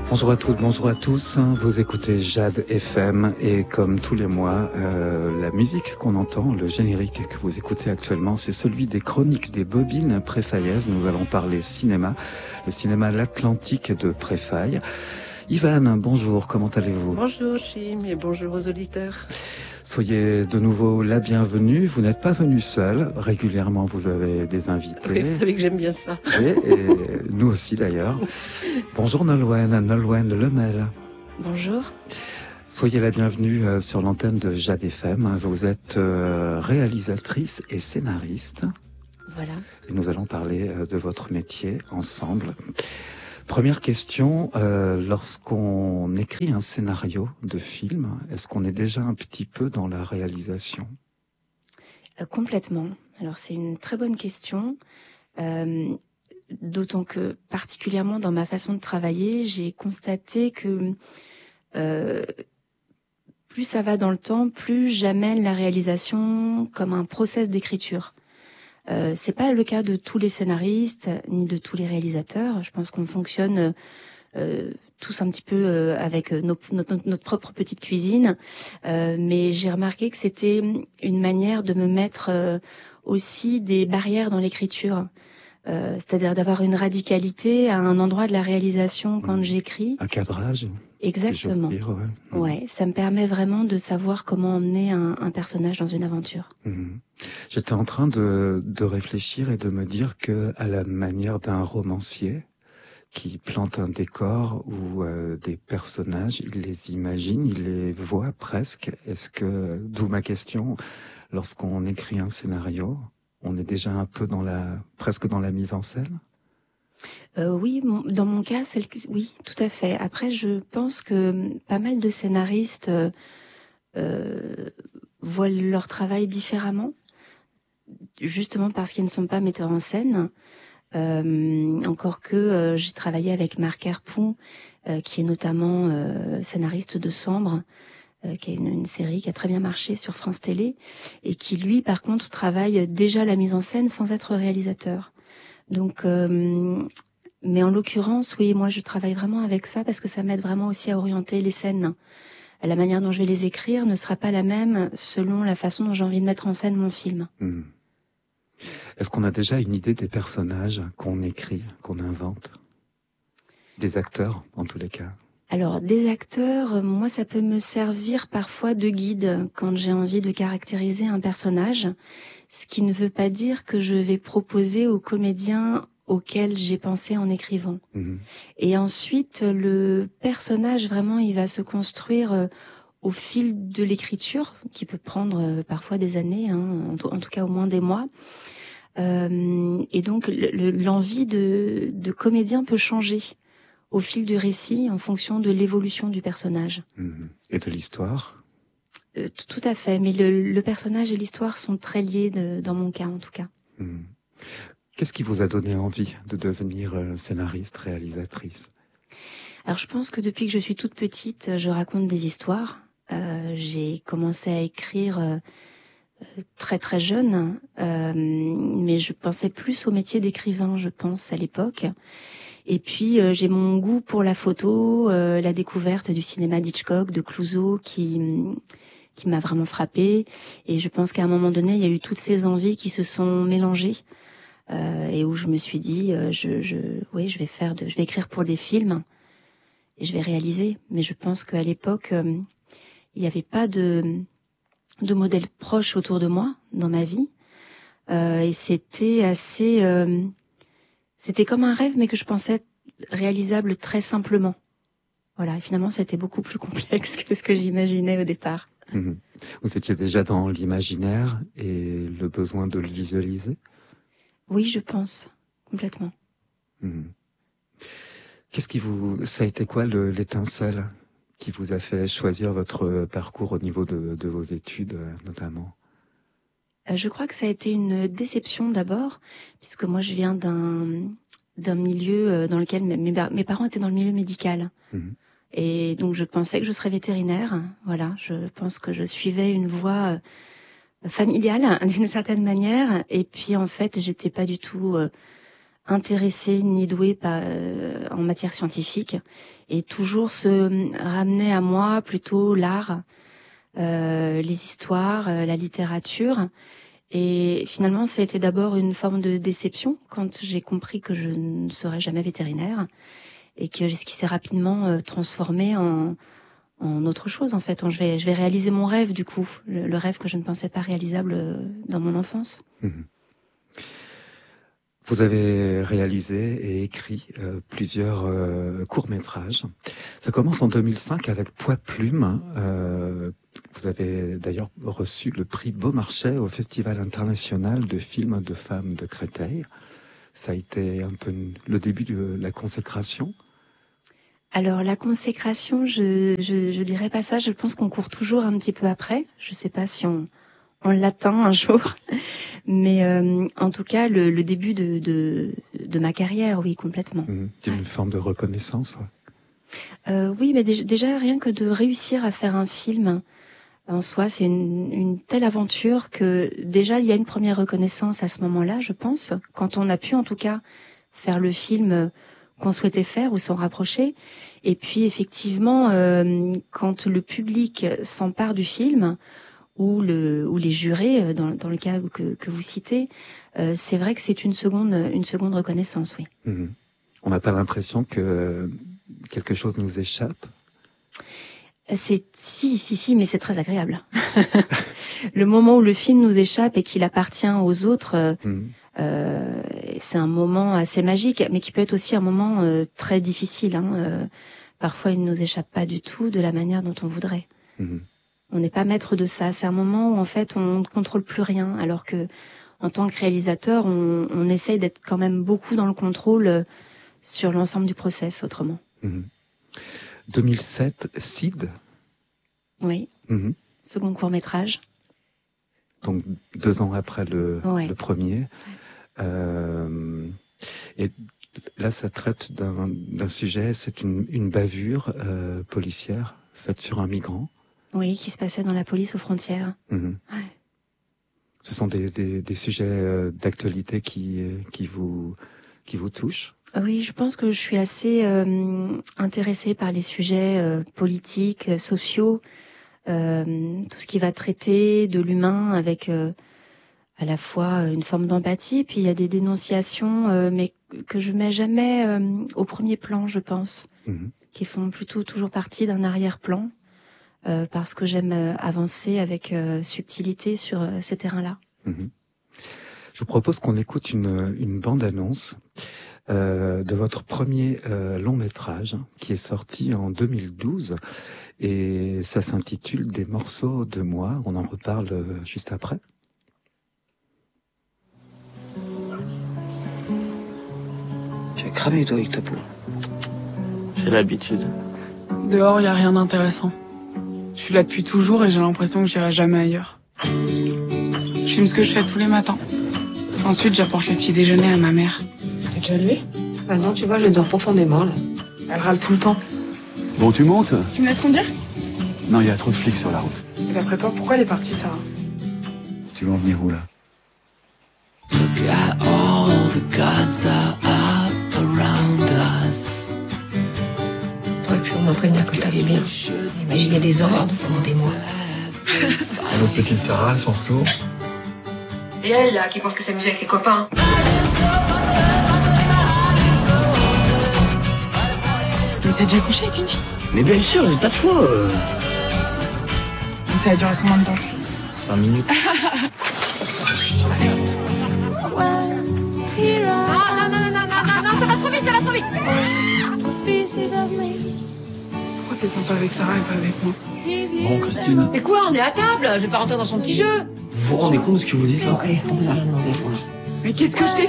Bonjour à toutes, bonjour à tous. Vous écoutez Jade FM et comme tous les mois, la musique qu'on entend, le générique que vous écoutez actuellement, c'est celui des chroniques des bobines Préfaillaises. Nous allons parler cinéma, le cinéma L'Atlantique de Préfaille. Ivan, bonjour, comment allez-vous? Bonjour Jim et bonjour aux auditeurs. Soyez de nouveau la bienvenue. Vous n'êtes pas venu seul. Régulièrement, vous avez des invités. Oui, vous savez que j'aime bien ça. Oui, et nous aussi d'ailleurs. Bonjour Nolwenn Lemel. Bonjour. Soyez la bienvenue sur l'antenne de Jade FM. Vous êtes réalisatrice et scénariste. Voilà. Et nous allons parler de votre métier ensemble. Première question, lorsqu'on écrit un scénario de film, est-ce qu'on est déjà un petit peu dans la réalisation ? Complètement. Alors c'est une très bonne question, d'autant que particulièrement dans ma façon de travailler, j'ai constaté que plus ça va dans le temps, plus j'amène la réalisation comme un process d'écriture. C'est pas le cas de tous les scénaristes ni de tous les réalisateurs. Je pense qu'on fonctionne tous un petit peu avec notre propre petite cuisine, mais j'ai remarqué que c'était une manière de me mettre aussi des barrières dans l'écriture, c'est-à-dire d'avoir une radicalité à un endroit de la réalisation quand j'écris. Un cadrage. Exactement. Si j'ose dire, ouais. Ouais, ça me permet vraiment de savoir comment emmener un personnage dans une aventure. J'étais en train de réfléchir et de me dire que, à la manière d'un romancier qui plante un décor ou des personnages, il les imagine, il les voit presque. D'où ma question, lorsqu'on écrit un scénario, on est déjà un peu presque dans la mise en scène? Oui, dans mon cas, oui, tout à fait. Après, je pense que pas mal de scénaristes voient leur travail différemment, justement parce qu'ils ne sont pas metteurs en scène. Encore que j'ai travaillé avec Marc Herpoux, qui est notamment scénariste de Sambre, qui est une série qui a très bien marché sur France Télé, et qui lui, par contre, travaille déjà la mise en scène sans être réalisateur. Donc, mais en l'occurrence, oui, moi je travaille vraiment avec ça parce que ça m'aide vraiment aussi à orienter les scènes. La manière dont je vais les écrire ne sera pas la même selon la façon dont j'ai envie de mettre en scène mon film. Est-ce qu'on a déjà une idée des personnages qu'on écrit, qu'on invente? Des acteurs, en tous les cas. Alors, des acteurs, moi, ça peut me servir parfois de guide quand j'ai envie de caractériser un personnage, ce qui ne veut pas dire que je vais proposer aux comédiens auquel j'ai pensé en écrivant. Et ensuite, le personnage, vraiment, il va se construire au fil de l'écriture, qui peut prendre parfois des années, en tout cas au moins des mois. Et donc, l'envie de comédien peut changer au fil du récit en fonction de l'évolution du personnage. Et de l'histoire? Tout à fait, mais le personnage et l'histoire sont très liés dans mon cas, en tout cas. Qu'est-ce qui vous a donné envie de devenir scénariste, réalisatrice? Alors je pense que depuis que je suis toute petite, je raconte des histoires. J'ai commencé à écrire très très jeune, mais je pensais plus au métier d'écrivain, je pense, à l'époque. Et puis j'ai mon goût pour la photo, la découverte du cinéma d'Hitchcock, de Clouzot, qui m'a vraiment frappée. Et je pense qu'à un moment donné, il y a eu toutes ces envies qui se sont mélangées. Et où je me suis dit, je vais écrire pour des films et je vais réaliser. Mais je pense qu'à l'époque, il n'y avait pas de modèle proche autour de moi dans ma vie, et c'était assez, c'était comme un rêve, mais que je pensais réalisable très simplement. Voilà, et finalement, c'était beaucoup plus complexe que ce que j'imaginais au départ. Vous étiez déjà dans l'imaginaire et le besoin de le visualiser? Oui, je pense, complètement. Ça a été quoi l'étincelle qui vous a fait choisir votre parcours au niveau de vos études, notamment? Je crois que ça a été une déception d'abord, puisque moi je viens d'un milieu dans lequel mes parents étaient dans le milieu médical. Et donc je pensais que je serais vétérinaire. Voilà, je pense que je suivais une voie familiale d'une certaine manière, et puis en fait j'étais pas du tout intéressée ni douée en matière scientifique, et toujours se ramenait à moi plutôt l'art, les histoires, la littérature. Et finalement, ça a été d'abord une forme de déception quand j'ai compris que je ne serais jamais vétérinaire, et que ce qui s'est rapidement transformé en autre chose, en fait. Je vais réaliser mon rêve, du coup, le rêve que je ne pensais pas réalisable dans mon enfance. Vous avez réalisé et écrit plusieurs courts-métrages. Ça commence en 2005 avec Poids Plume. Vous avez d'ailleurs reçu le prix Beaumarchais au Festival international de films de femmes de Créteil. Ça a été un peu le début de la consécration. Alors la consécration, je dirais pas ça. Je pense qu'on court toujours un petit peu après. Je sais pas si on l'atteint un jour, mais en tout cas le début de ma carrière, oui, complètement. C'est une forme de reconnaissance. Oui, mais déjà rien que de réussir à faire un film en soi, c'est une telle aventure que déjà il y a une première reconnaissance à ce moment-là, je pense, quand on a pu en tout cas faire le film qu'on souhaitait faire ou s'en rapprocher. Et puis effectivement, quand le public s'empare du film, ou les jurés, dans le cas que vous citez, c'est vrai que c'est une seconde reconnaissance, oui. On n'a pas l'impression que quelque chose nous échappe? Si, mais c'est très agréable. Le moment où le film nous échappe et qu'il appartient aux autres, c'est un moment assez magique, mais qui peut être aussi un moment très difficile. Parfois, il ne nous échappe pas du tout de la manière dont on voudrait. On n'est pas maître de ça. C'est un moment où en fait on ne contrôle plus rien, alors que en tant que réalisateur, on essaye d'être quand même beaucoup dans le contrôle sur l'ensemble du process autrement. 2007, Sid. Oui. Second court-métrage. Donc 2 ans après le premier. Et là, ça traite d'un sujet, c'est une bavure policière faite sur un migrant. Oui, qui se passait dans la police aux frontières. Ce sont des sujets d'actualité qui vous touchent? Oui, je pense que je suis assez intéressée par les sujets politiques, sociaux, tout ce qui va traiter de l'humain avec à la fois une forme d'empathie, puis il y a des dénonciations, mais que je mets jamais au premier plan, je pense, qui font plutôt toujours partie d'un arrière-plan, parce que j'aime avancer avec subtilité sur ces terrains-là. Je vous propose qu'on écoute une bande-annonce de votre premier long métrage qui est sorti en 2012 et ça s'intitule Des morceaux de moi. On en reparle juste après. Tu as cramé toi avec ta peau. J'ai l'habitude. Dehors, y a rien d'intéressant. Je suis là depuis toujours et j'ai l'impression que j'irai jamais ailleurs. Je filme ce que je fais tous les matins. Ensuite, j'apporte le petit déjeuner à ma mère. T'es déjà levé? Bah non, tu vois, je dors profondément, là. Elle râle tout le temps. Bon, tu montes? Tu me laisses conduire? Non, il y a trop de flics sur la route. Et d'après toi, pourquoi elle est partie, Sarah? Tu veux en venir où, là? Look at all the gods are up around us. T'aurais pu au moins prévenir que t'allais bien. Imaginez des horreurs pendant des mois. Notre petite Sarah, à son retour. Et elle, là, qui pense que s'amuser avec ses copains. Mais t'as déjà couché avec une fille? Mais bien sûr, j'ai pas de foi. Ça a duré combien de temps? 5 minutes. Non, ça va trop vite, ça va trop vite. Pourquoi t'es sympa avec Sarah et pas avec moi? Bon, Christine, Mais quoi, on est à table, je vais pas rentrer dans son petit jeu. Vous vous rendez compte de ce que vous dites là? Bon, allez, on vous a rien demandé, moi. Mais qu'est-ce que je t'ai